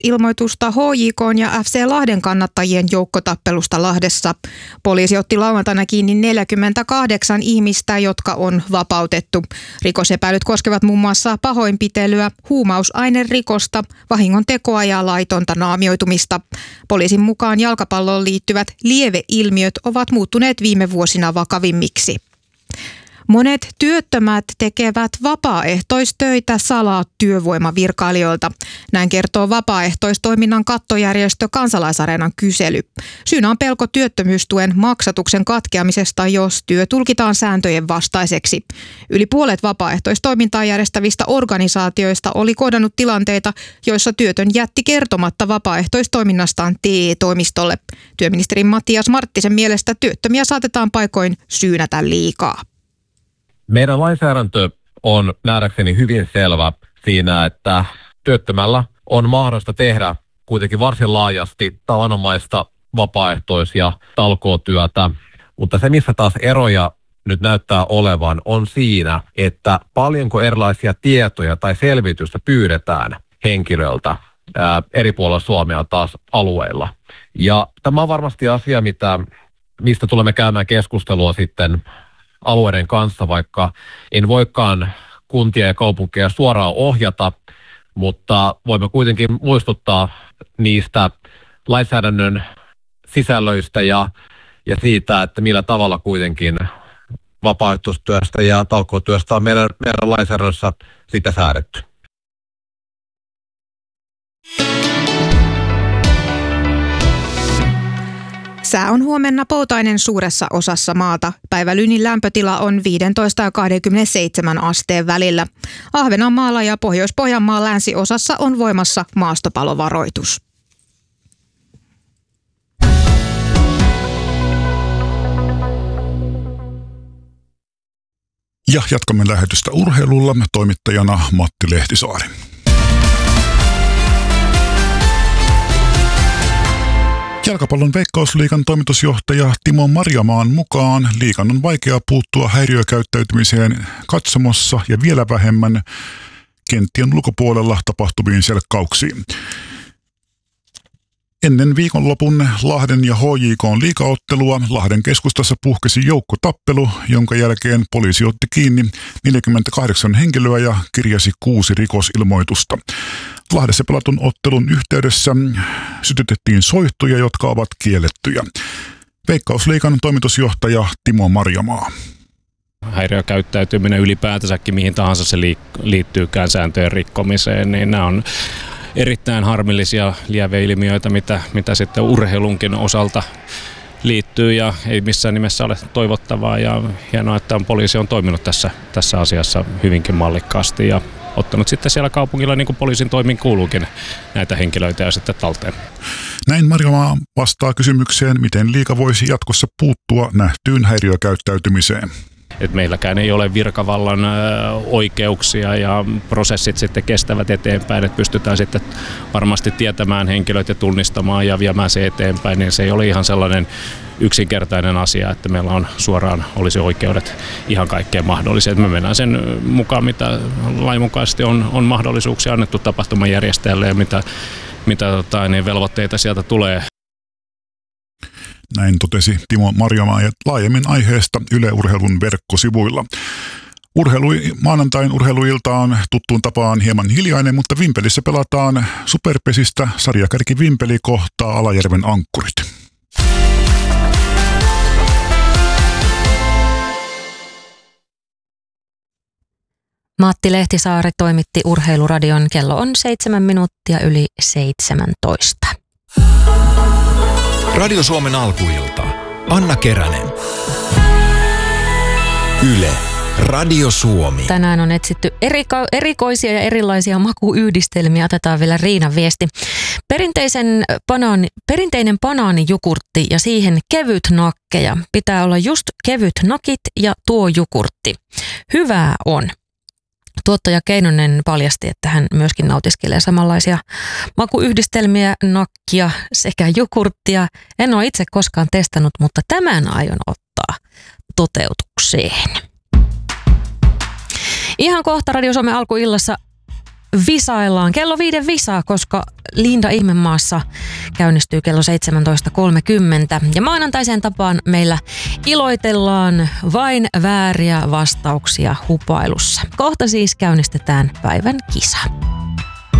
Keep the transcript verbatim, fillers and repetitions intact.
rikosilmoitusta H J K:n ja F C Lahden kannattajien joukkotappelusta Lahdessa. Poliisi otti lauantaina kiinni neljäkymmentäkahdeksan ihmistä, jotka on vapautettu. Rikosepäilyt koskevat muun muassa pahoinpitelyä, huumausainerikosta, vahingontekoa ja laitonta naamioitumista. Poliisin mukaan jalkapalloon liittyvät lieveilmiöt ovat muuttuneet viime vuosina vakavimmiksi. Monet työttömät tekevät vapaaehtoistöitä salaa työvoimavirkailijoilta. Näin kertoo vapaaehtoistoiminnan kattojärjestö Kansalaisareenan kysely. Syynä on pelko työttömyystuen maksatuksen katkeamisesta, jos työ tulkitaan sääntöjen vastaiseksi. Yli puolet vapaaehtoistoimintaa järjestävistä organisaatioista oli kohdannut tilanteita, joissa työtön jätti kertomatta vapaaehtoistoiminnastaan T E-toimistolle. Työministeri Matias Marttisen mielestä työttömiä saatetaan paikoin syynätä liikaa. Meidän lainsäädäntö on nähdäkseni hyvin selvä siinä, että työttömällä on mahdollista tehdä kuitenkin varsin laajasti tavanomaista vapaaehtois- ja talkootyötä, mutta se missä taas eroja nyt näyttää olevan on siinä, että paljonko erilaisia tietoja tai selvitystä pyydetään henkilöltä ää, eri puolilla Suomea taas alueilla. Ja tämä on varmasti asia, mitä, mistä tulemme käymään keskustelua sitten alueiden kanssa, vaikka en voikaan kuntia ja kaupunkeja suoraan ohjata, mutta voimme kuitenkin muistuttaa niistä lainsäädännön sisällöistä ja, ja siitä, että millä tavalla kuitenkin vapaaehtoistyöstä ja talkootyöstä on meidän, meidän lainsäädännössä sitä säädetty. Sää on huomenna poutainen suuressa osassa maata. Päivälynin lämpötila on viisitoista ja kaksikymmentäseitsemän asteen välillä. Ahvenanmaalla ja Pohjois-Pohjanmaan länsiosassa on voimassa maastopalovaroitus. Ja jatkamme lähetystä urheilulla, toimittajana Matti Lehtisaari. Jalkapallon Veikkausliigan toimitusjohtaja Timo Marjamaan mukaan liigan on vaikea puuttua häiriökäyttäytymiseen katsomossa ja vielä vähemmän kenttien ulkopuolella tapahtuviin selkkauksiin. Ennen viikonlopun Lahden ja H J K:n liigaottelua Lahden keskustassa puhkesi joukkotappelu, jonka jälkeen poliisi otti kiinni neljäkymmentäkahdeksan henkilöä ja kirjasi kuusi rikosilmoitusta. Lahdessa pelatun ottelun yhteydessä sytytettiin soihtuja, jotka ovat kiellettyjä. Veikkausliigan toimitusjohtaja Timo Marjamaa. Häiriökäyttäytyminen ylipäätänsäkin, mihin tahansa se liittyykään sääntöjen rikkomiseen, niin nämä on erittäin harmillisia lieveilmiöitä, mitä, mitä sitten urheilunkin osalta liittyy ja ei missään nimessä ole toivottavaa. Ja hienoa, että poliisi on toiminut tässä, tässä asiassa hyvinkin mallikkaasti ja ottanut sitten siellä kaupungilla niin kuin poliisin toimin kuuluukin näitä henkilöitä ja sitten talteen. Näin Marjamaa vastaa kysymykseen, miten liiga voisi jatkossa puuttua nähtyyn häiriökäyttäytymiseen. Et meilläkään ei ole virkavallan oikeuksia ja prosessit sitten kestävät eteenpäin, että pystytään sitten varmasti tietämään henkilöt ja tunnistamaan ja viemään se eteenpäin, niin se ei ole ihan sellainen yksinkertainen asia, että meillä on suoraan olisi oikeudet ihan kaikkeen mahdollisia. Me mennään sen mukaan, mitä lainmukaisesti on, on mahdollisuuksia annettu tapahtuman järjestäjälle ja mitä, mitä tota, niin velvoitteita sieltä tulee. Näin totesi Timo Marjamaa ja laajemmin aiheesta Yle Urheilun verkkosivuilla. Urheilu, maanantain urheiluilta on tuttuun tapaan hieman hiljainen, mutta Vimpelissä pelataan Superpesistä. Sarjakärki Vimpeli kohtaa Alajärven Ankkurit. Matti Lehtisaari toimitti Urheiluradion. Kello on seitsemän minuuttia yli seitsemäntoista. Radio Suomen alkuilta. Anna Keränen. Yle. Radio Suomi. Tänään on etsitty eriko- erikoisia ja erilaisia makuyhdistelmiä. Otetaan vielä Riinan viesti. Perinteisen banaani, perinteinen banaanijukurtti ja siihen kevyt nakkeja. Pitää olla just kevyt nakit ja tuo jukurtti. Hyvää on. Tuottaja Keinonen paljasti, että hän myöskin nautiskelee samanlaisia makuyhdistelmiä, nakkia sekä jukurttia. En ole itse koskaan testannut, mutta tämän aion ottaa toteutukseen. Ihan kohta Radio Suomen alkuillassa visaillaan. Kello viiden visaa, koska Linda Ihmemaassa käynnistyy kello seitsemäntoista kolmekymmentä. Ja maanantaiseen tapaan meillä iloitellaan vain vääriä vastauksia hupailussa. Kohta siis käynnistetään päivän kisa.